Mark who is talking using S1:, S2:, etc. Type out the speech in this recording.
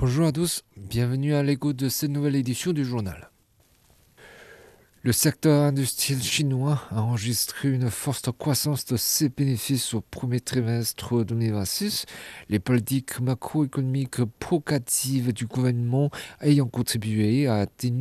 S1: Bonjour à tous, bienvenue à l'écoute de cette nouvelle édition du journal. Le secteur industriel chinois a enregistré une forte croissance de ses bénéfices au premier trimestre 2026, les politiques macroéconomiques progressives du gouvernement ayant contribué à atténuer